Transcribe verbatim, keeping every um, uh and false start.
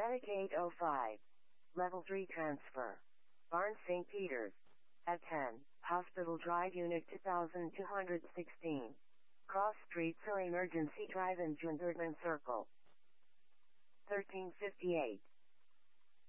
Attic eight oh five. Level three transfer. Barnes Saint Peter's. At ten, Hospital Drive Unit two thousand two hundred sixteen. Cross Street for Emergency Drive in Junderman Circle. thirteen fifty-eight.